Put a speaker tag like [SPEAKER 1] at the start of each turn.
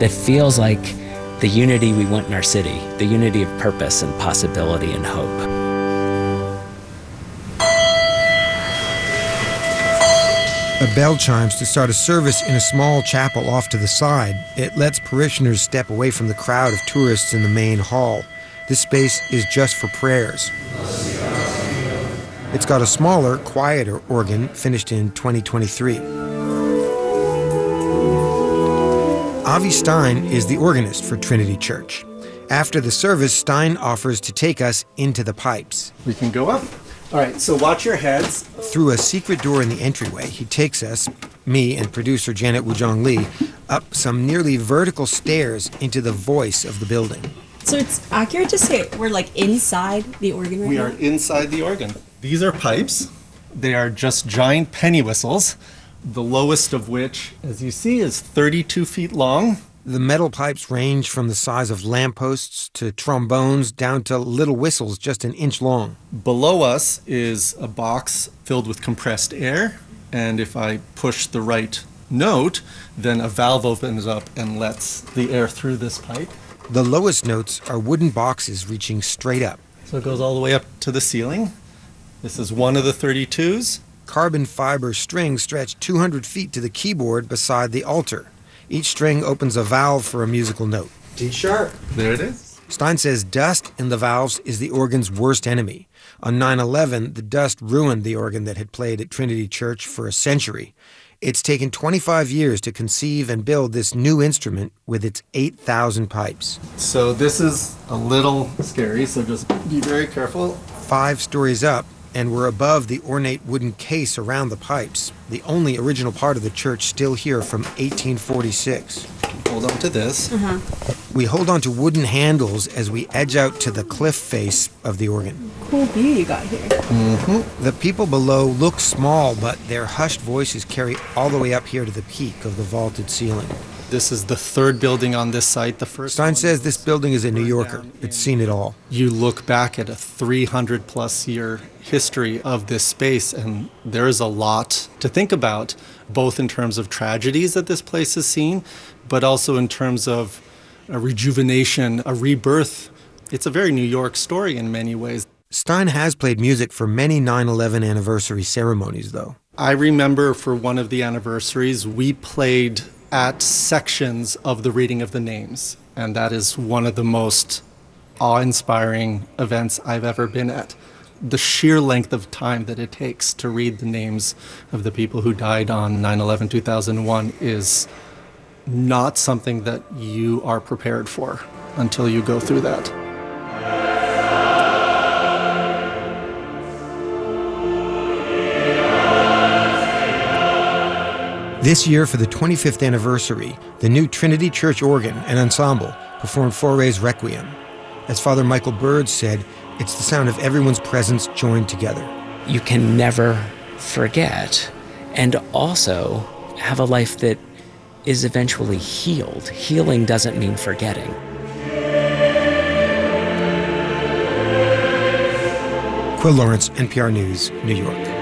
[SPEAKER 1] that feels like the unity we want in our city, the unity of purpose and possibility and hope.
[SPEAKER 2] A bell chimes to start a service in a small chapel off to the side. It lets parishioners step away from the crowd of tourists in the main hall. This space is just for prayers. It's got a smaller, quieter organ finished in 2023. Avi Stein is the organist for Trinity Church. After the service, Stein offers to take us into the pipes.
[SPEAKER 3] We can go up. All right, so watch your heads.
[SPEAKER 2] Through a secret door in the entryway, he takes us, me and producer Janet Woo-jong Lee, up some nearly vertical stairs into the voice of the building.
[SPEAKER 4] So it's accurate to say we're like inside the organ right now?
[SPEAKER 3] We are inside the organ. These are pipes. They are just giant penny whistles, the lowest of which, as you see, is 32 feet long.
[SPEAKER 2] The metal pipes range from the size of lampposts to trombones down to little whistles just an inch long.
[SPEAKER 3] Below us is a box filled with compressed air, and if I push the right note, then a valve opens up and lets the air through this pipe.
[SPEAKER 2] The lowest notes are wooden boxes reaching straight up.
[SPEAKER 3] So it goes all the way up to the ceiling. This is one of the 32s.
[SPEAKER 2] Carbon fiber strings stretch 200 feet to the keyboard beside the altar. Each string opens a valve for a musical note.
[SPEAKER 3] D sharp. There it is.
[SPEAKER 2] Stein says dust in the valves is the organ's worst enemy. On 9/11, the dust ruined the organ that had played at Trinity Church for a century. It's taken 25 years to conceive and build this new instrument with its 8,000 pipes.
[SPEAKER 3] So this is a little scary, so just be very careful.
[SPEAKER 2] 5 stories up, and we're above the ornate wooden case around the pipes, the only original part of the church still here from 1846.
[SPEAKER 3] Hold on to this.
[SPEAKER 2] We hold on to wooden handles as we edge out to the cliff face of the organ.
[SPEAKER 4] Cool view you got here.
[SPEAKER 2] The people below look small, but their hushed voices carry all the way up here to the peak of the vaulted ceiling.
[SPEAKER 3] This is the third building on this site. The first
[SPEAKER 2] Stein
[SPEAKER 3] one
[SPEAKER 2] says this building is a New Yorker. It's seen it all.
[SPEAKER 3] You look back at a 300-plus year history of this space, and there is a lot to think about, both in terms of tragedies that this place has seen, but also in terms of a rejuvenation, a rebirth. It's a very New York story in many ways.
[SPEAKER 2] Stein has played music for many 9/11 anniversary ceremonies, though.
[SPEAKER 3] I remember for one of the anniversaries, we played at sections of the reading of the names, and that is one of the most awe-inspiring events I've ever been at. The sheer length of time that it takes to read the names of the people who died on 9/11/2001 is not something that you are prepared for until you go through that.
[SPEAKER 2] This year, for the 25th anniversary, the new Trinity Church organ and ensemble performed Fauré's Requiem. As Father Michael Bird said, it's the sound of everyone's presence joined together.
[SPEAKER 1] You can never forget, and also have a life that is eventually healed. Healing doesn't mean forgetting.
[SPEAKER 2] Quill Lawrence, NPR News, New York.